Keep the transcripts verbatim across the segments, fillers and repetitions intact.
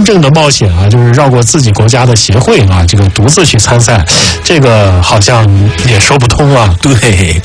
正的冒险啊，就是绕过自己国家的协会啊，这个独自去参赛，这个好像也说不通啊。 对。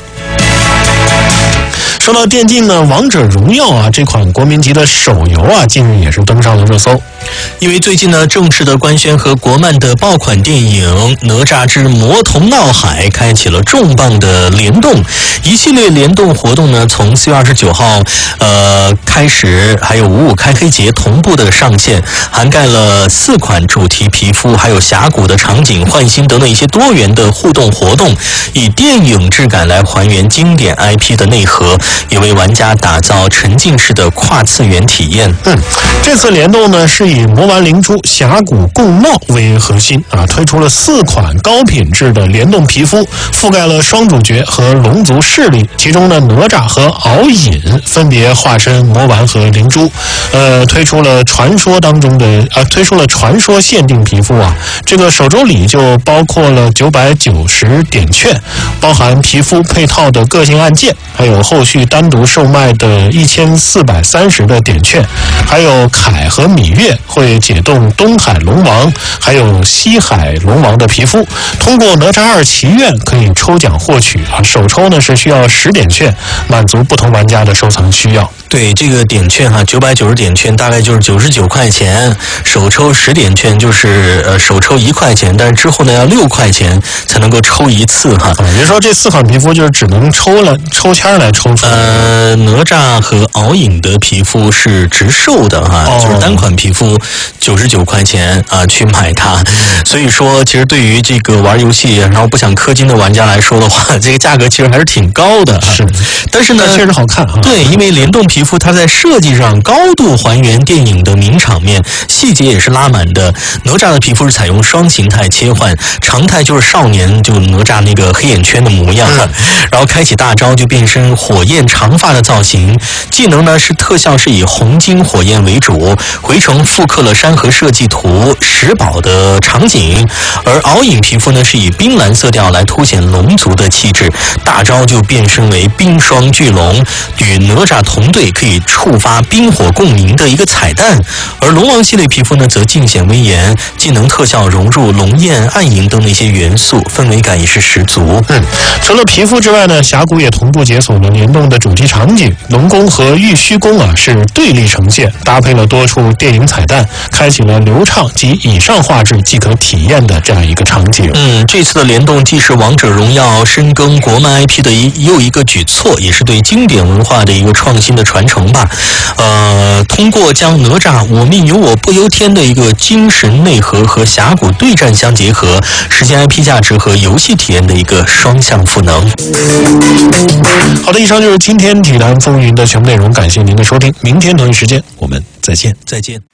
说到电竞呢，《王者荣耀》啊这款国民级的手游啊，近日也是登上了热搜。 因为最近呢，正式的官宣和国漫的爆款电影《哪吒之魔童闹海》开启了重磅的联动，一系列联动活动呢，从四月二十九号呃开始，还有五五开黑节同步的上线，涵盖了四款主题皮肤，还有峡谷的场景换新等等一些多元的互动活动，以电影质感来还原经典 I P 的内核，也为玩家打造沉浸式的跨次元体验。 嗯，这次联动呢是以魔丸灵珠、峡谷共闹为核心啊，推出了四款高品质的联动皮肤，覆盖了双主角和龙族势力。其中呢，哪吒和敖隐分别化身魔丸和灵珠，呃，推出了传说当中的呃，推出了传说限定皮肤啊。这个首周里就包括了九百九十点券，包含皮肤配套的个性按键，还有后续单独售卖的一千四百三十的点券，还有凯和芈月会解冻东海龙王还有西海龙王的皮肤，通过哪吒二祈愿可以抽奖获取啊，首抽呢是需要十点券，满足不同玩家的收藏需要。 对，这个点券哈，九百九十点券大概就是九十九块钱，首抽十点券就是呃首抽一块钱，但是之后呢要六块钱才能够抽一次哈。 也就是说这四款皮肤就是只能抽了抽签来抽出来。 呃，哪吒和敖隐的皮肤是直售的哈，哦、就是单款皮肤九十九块钱啊去买它。所以说，其实对于这个玩游戏然后不想氪金的玩家来说的话，这个价格其实还是挺高的。 是， 但是呢， 确实好看啊。 对，因为联动皮肤它在设计上高度还原电影的名场面，细节也是拉满的。哪吒的皮肤是采用双形态切换，常态就是少年就哪吒那个黑眼圈的模样，嗯、然后开启大招就变身火焰长发的造型。技能呢是特效是以红金火焰为主，回城复刻了山河设计图、石堡的场景。而敖隐皮肤呢是以冰蓝色调来凸显龙族的气质，大招就变身为冰霜巨龙，与哪吒同队可以触发冰火共鸣的一个彩蛋。而龙王系列皮肤呢则尽显威严，技能特效融入龙焰、暗影等的一些元素，氛围感也是十足。 嗯，除了皮肤之外呢，峡谷也同步解锁了联动的主题场景，龙宫和玉虚宫啊是对立呈现，搭配了多处电影彩蛋，开启了流畅及以上画质即可体验的这样一个场景。 嗯，这次的联动既是王者荣耀深耕国漫 I P 的一又一个举措，也是对经典文化的一个创新的传承吧。呃，通过将哪吒我命由我不由天的一个精神内核和峡谷对战相结合，实现 I P 价值和游戏体验的一个双向赋能。 好的，以上就是今天体坛风云的全部内容，感谢您的收听，明天同一时间我们再见， 再见。